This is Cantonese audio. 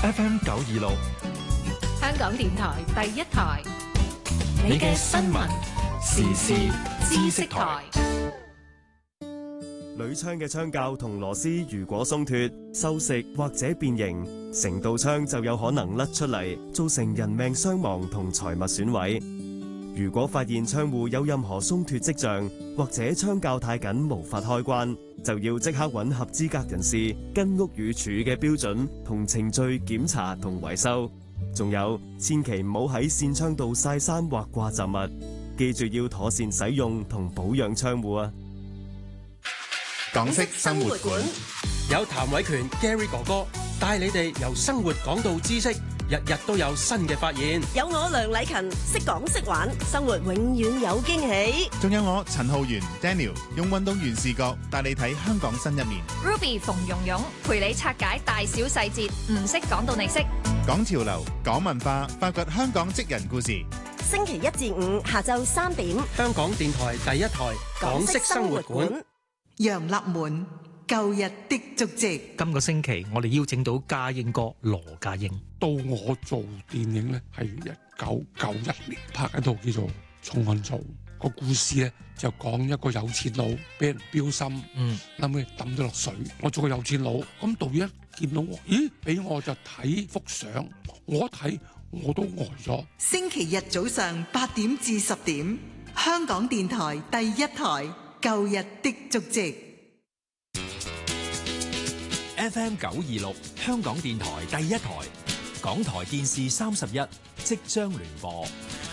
FM 926， 香港電台第一台， 你嘅新聞時事知識台。 鋁窗嘅窗鉸同螺絲如果鬆脫、銹蝕或者變形，成道窗就有可能甩出嚟，造成人命傷亡同財物損毀。如果發現窗戶有任何鬆脫跡象，或者窗鉸太緊無法開關，就要即刻揾合資格人士，跟屋宇署嘅標準同程序檢查同維修。仲有，千祈唔好喺扇窗度曬衫或掛雜物，記住要妥善使用同保養窗戶啊！ 港式生活館有譚偉權 Gary 哥哥帶你哋由生活講到知識，日日都有新嘅發現。 有我梁禮勤識講識玩，生活永遠有驚喜。 仲有我陳浩源 Daniel 用運動員視角帶你睇香港新一面。 Ruby 馮蓉蓉陪你拆解大小細節，唔識講到你識。 講潮流，講文化，發掘香港職人故事。 星期一至五下晝3點， 香港電台第一台港式生活館。 楊立門舊日的足跡。 今個星期我哋邀請到家英哥羅家英。 到我做電影咧，係1991年拍一套叫做《重案組》，個故事咧就講一個有錢佬俾人標心，諗起抌咗落水。我做個有錢佬，咁導演一見到我，咦，俾我就睇幅相，我一睇我都呆咗。 星期日早上8點至10點，香港電台第一台舊日的足跡。 FM 926，香港電台第一台，港台電視31即將聯播。